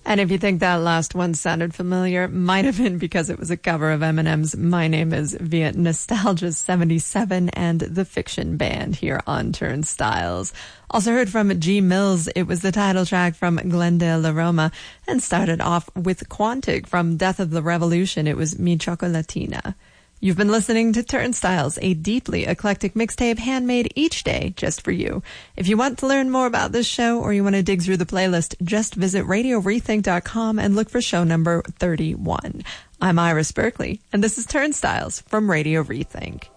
And if you think that last one sounded familiar, might have been because it was a cover of Eminem's My Name Is via Nostalgia 77 and The Fiction Band here on Turnstiles. Also heard from G Mills, it was the title track from Glendale La Roma, and started off with Quantic from Death of the Revolution. It was Mi Chocolatina. You've been listening to Turnstiles, a deeply eclectic mixtape handmade each day just for you. If you want to learn more about this show or you want to dig through the playlist, just visit RadioRethink.com and look for show number 31. I'm Iris Berkeley, and this is Turnstiles from Radio Rethink.